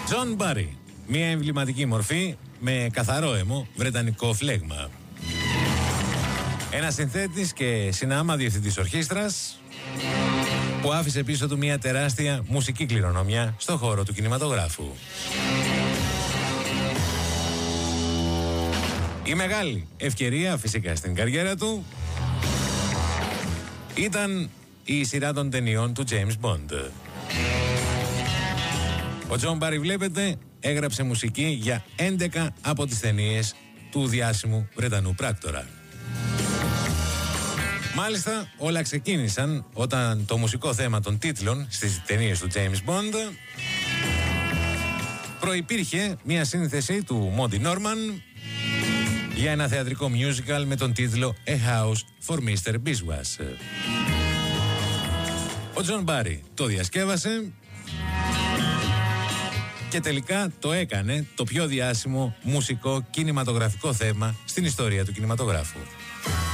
Τζον Μπάρι, μια εμβληματική μορφή με καθαρό αιμο, βρετανικό φλέγμα. Ένας συνθέτης και συνάμα διευθυντής ορχήστρας που άφησε πίσω του μια τεράστια μουσική κληρονομιά στο χώρο του κινηματογράφου. Η μεγάλη ευκαιρία φυσικά στην καριέρα του ήταν η σειρά των ταινιών του James Bond. Ο Τζον Μπάρι, βλέπετε, έγραψε μουσική για 11 από τις ταινίες του διάσημου Βρετανού πράκτορα. Μάλιστα, όλα ξεκίνησαν όταν το μουσικό θέμα των τίτλων στις ταινίες του James Bond προϋπήρχε μια σύνθεση του Monty Norman για ένα θεατρικό musical με τον τίτλο A House for Mr. Biswas. Ο Τζον Μπάρι το διασκεύασε και τελικά το έκανε το πιο διάσημο μουσικό κινηματογραφικό θέμα στην ιστορία του κινηματογράφου.